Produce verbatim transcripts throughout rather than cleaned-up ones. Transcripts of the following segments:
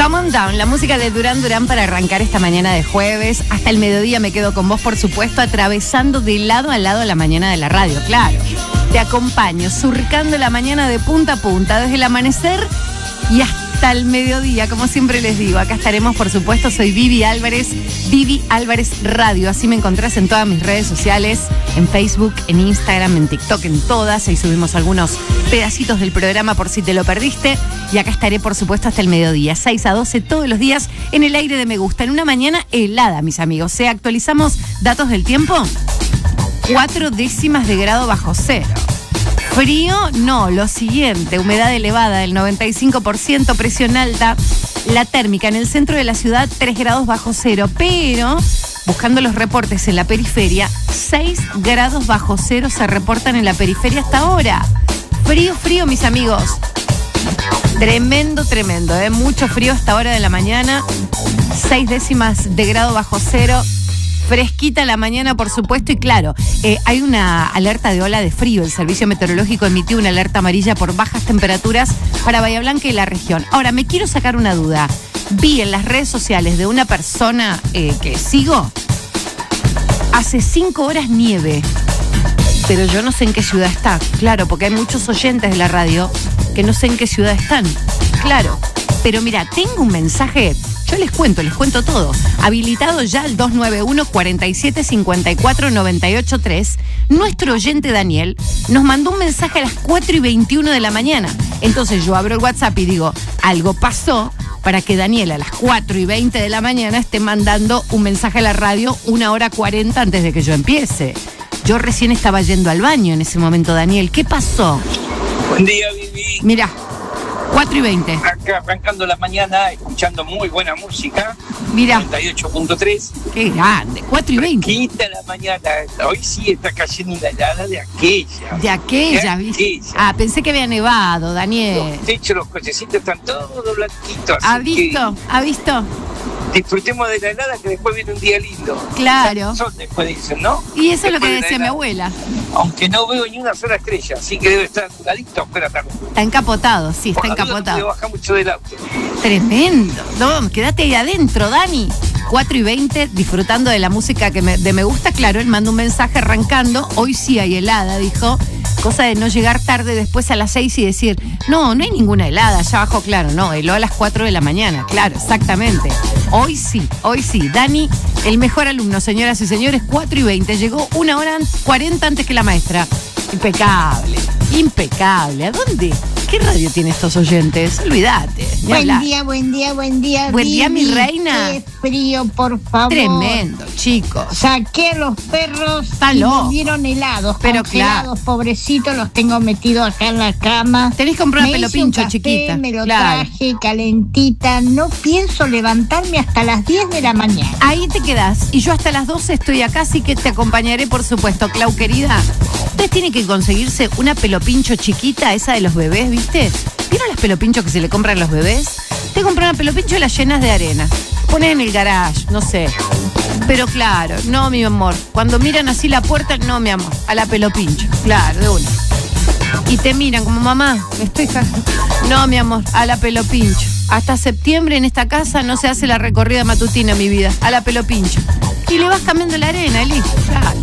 Come on Down, la música de Duran Duran para arrancar esta mañana de jueves. Hasta el mediodía me quedo con vos, por supuesto, atravesando de lado a lado la mañana de la radio, claro. Te acompaño, surcando la mañana de punta a punta, desde el amanecer y hasta el mediodía, como siempre les digo. Acá estaremos, por supuesto, soy Vivi Álvarez, Vivi Álvarez Radio. Así me encontrás en todas mis redes sociales, en Facebook, en Instagram, en TikTok, en todas. Ahí subimos algunos pedacitos del programa por si te lo perdiste. Y acá estaré, por supuesto, hasta el mediodía, seis a doce todos los días en el aire de Me Gusta, en una mañana helada, mis amigos. ¿Se actualizamos datos del tiempo? Cuatro décimas de grado bajo cero. Frío, no, lo siguiente, humedad elevada del noventa y cinco por ciento, presión alta, la térmica en el centro de la ciudad tres grados bajo cero, pero buscando los reportes en la periferia, seis grados bajo cero se reportan en la periferia hasta ahora. Frío, frío, mis amigos. Tremendo, tremendo, ¿eh? Mucho frío hasta hora de la mañana, seis décimas de grado bajo cero. Fresquita la mañana, por supuesto, y claro, eh, hay una alerta de ola de frío. El Servicio Meteorológico emitió una alerta amarilla por bajas temperaturas para Bahía Blanca y la región. Ahora, me quiero sacar una duda. Vi en las redes sociales de una persona eh, que sigo, hace cinco horas nieve, pero yo no sé en qué ciudad está. Claro, porque hay muchos oyentes de la radio que no sé en qué ciudad están. Claro, pero mira, tengo un mensaje. Yo les cuento, les cuento todo. Habilitado ya el dos nueve uno, cuatro siete, cinco cuatro, nueve ocho tres. Nuestro oyente Daniel nos mandó un mensaje a las cuatro y veintiuno de la mañana. Entonces yo abro el WhatsApp y digo, algo pasó para que Daniel a las cuatro y veinte de la mañana esté mandando un mensaje a la radio una hora cuarenta antes de que yo empiece. Yo recién estaba yendo al baño en ese momento, Daniel. ¿Qué pasó? Buen día, Vivi. Mirá. cuatro y veinte. Acá arrancando la mañana, escuchando muy buena música. Mira. noventa y ocho punto tres. Qué grande, cuatro y veinte. Quinta la mañana. Hoy sí está cayendo una helada de aquella. De aquella, de ¿viste? aquella. Ah, pensé que había nevado, Daniel. Los techos, los cochecitos están todos blanquitos. ¿Ha visto? ¿Ha visto? Disfrutemos de la helada, que después viene un día lindo. Claro. Son después dicen, ¿no? Y eso es lo Después que de la decía mi helada. abuela. Aunque no veo ni una sola estrella, así que debe estar curadito, pero también. Está encapotado, sí, está Por la duda encapotado. No puede bajar mucho del auto. Tremendo. No, quédate ahí adentro, Dani. cuatro y veinte, disfrutando de la música que me, de Me Gusta. Claro, él manda un mensaje arrancando. Hoy sí hay helada, dijo. Cosa de no llegar tarde después a las seis y decir, no, no hay ninguna helada, ya bajó, claro, no, heló a las cuatro de la mañana, claro, exactamente. Hoy sí, hoy sí. Dani, el mejor alumno, señoras y señores, cuatro y veinte, llegó una hora cuarenta antes que la maestra. Impecable, impecable. ¿A dónde? ¿Qué radio tiene estos oyentes? Olvídate. ni Buen hablar. día, buen día, buen día. Buen día, mi Vivi. reina. Qué frío, por favor. Tremendo, chicos. Saqué a los perros Está y loco. volvieron helados, Pero congelados, pobrecitos, los tengo metidos acá en la cama. Tenés que comprar una Me pelo hice un pincho, café, chiquita. Me lo Claro. traje calentita. No pienso levantarme hasta las diez de la mañana. Ahí te quedás. Y yo hasta las doce estoy acá, así que te acompañaré, por supuesto. Clau, querida, ustedes tienen que conseguirse una pelopincho chiquita, esa de los bebés, ¿viste? ¿Vieron las pelopinchos que se le compran a los bebés? Te compran una pelopincho y las llenas de arena. Pones en el garage, no sé. Pero claro, no, mi amor. Cuando miran así la puerta, no, mi amor. A la pelopincho. Claro, de una. Y te miran como, mamá, me estoy... ja-". No, mi amor, a la pelopincho. Hasta septiembre en esta casa no se hace la recorrida matutina, mi vida. A la pelopincho. Y le vas cambiando la arena, listo. Claro.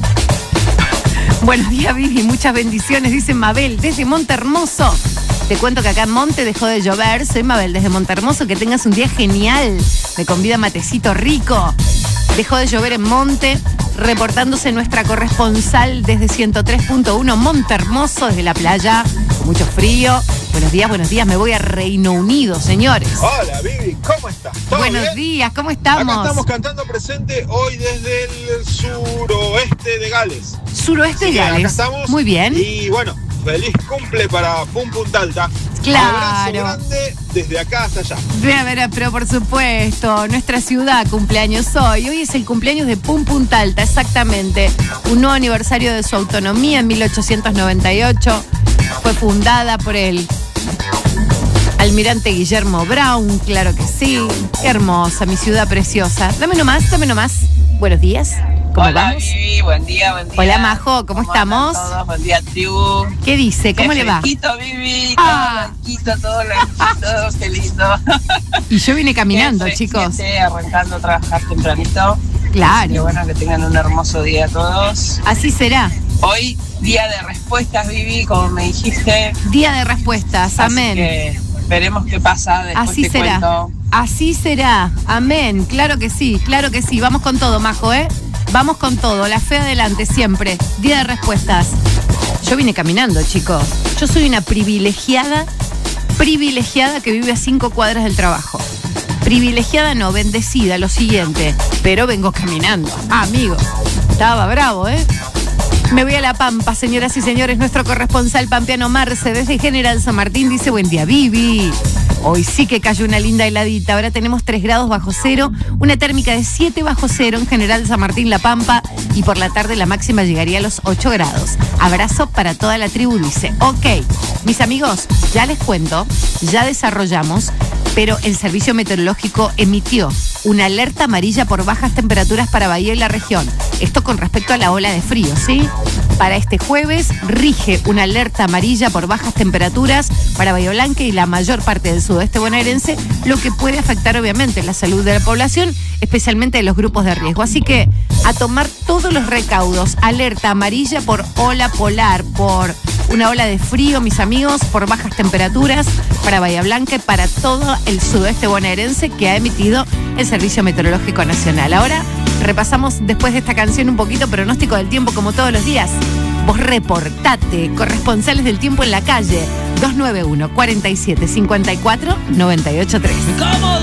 Buenos días, Vivi. Muchas bendiciones, dice Mabel, desde Monte Hermoso. Te cuento que acá en Monte dejó de llover. Soy Mabel, desde Monte Hermoso. Que tengas un día genial. Me convida matecito rico. Dejó de llover en Monte. Reportándose nuestra corresponsal desde ciento tres punto uno Monte Hermoso, desde la playa. Con mucho frío. Buenos días, buenos días. Me voy a Reino Unido, señores. Hola, Vivi, ¿cómo estás? ¿Todo Buenos bien? días, ¿cómo estamos? Acá estamos cantando presente hoy desde el suroeste de Gales. Suroeste Así de que acá Gales. estamos. Muy bien. Y bueno, feliz cumple para Pum Punta Alta. Claro. Abrazo grande desde acá hasta allá. A ver, pero por supuesto, nuestra ciudad cumpleaños hoy. Hoy es el cumpleaños de Pum Punta Alta, exactamente. Un nuevo aniversario de su autonomía en mil ochocientos noventa y ocho. Fue fundada por el almirante Guillermo Brown, claro que sí. Qué hermosa, mi ciudad preciosa. Dame nomás, dame nomás. Buenos días. ¿Cómo Hola, vamos? Vivi, buen día, buen día. Hola, Majo, ¿cómo estamos? andan todos? Buen día, tribu. ¿Qué dice? ¿Cómo Qué le va? fresquito, Vivi, Ah. todo blanquito, todo blanquito, qué lindo. Y yo vine caminando, Qué chicos. fresquete, arrancando a trabajar tempranito. Claro. Qué bueno que tengan un hermoso día todos. Así será. Hoy, día de respuestas, Vivi, como me dijiste. Día de respuestas. Amén. Así que veremos qué pasa, después Así te será. cuento. Así será. Amén. Claro que sí, claro que sí. Vamos con todo, Majo, ¿eh? Vamos con todo. La fe adelante, siempre. Día de respuestas. Yo vine caminando, chicos. Yo soy una privilegiada, privilegiada que vive a cinco cuadras del trabajo. Privilegiada no, bendecida, lo siguiente. Pero vengo caminando. Ah, amigo. Estaba bravo, ¿eh? Me voy a La Pampa, señoras y señores. Nuestro corresponsal pampeano Marce desde General San Martín dice: buen día, Vivi. Hoy sí que cayó una linda heladita. Ahora tenemos tres grados bajo cero, una térmica de siete bajo cero en General San Martín, La Pampa, y por la tarde la máxima llegaría a los ocho grados. Abrazo para toda la tribu, dice. Ok, mis amigos, ya les cuento, ya desarrollamos, pero el Servicio Meteorológico emitió una alerta amarilla por bajas temperaturas para Bahía y la región. Esto con respecto a la ola de frío, ¿sí? Para este jueves rige una alerta amarilla por bajas temperaturas para Bahía Blanca y la mayor parte del sudeste bonaerense, lo que puede afectar obviamente la salud de la población, especialmente de los grupos de riesgo. Así que a tomar todos los recaudos. Alerta amarilla por ola polar, por una ola de frío, mis amigos, por bajas temperaturas para Bahía Blanca y para todo el sudeste bonaerense que ha emitido el Servicio Meteorológico Nacional. Ahora repasamos después de esta canción un poquito pronóstico del tiempo como todos los días. Vos reportate, corresponsales del tiempo en la calle, dos nueve uno, cuarenta y siete, cincuenta y cuatro, noventa y ocho tres.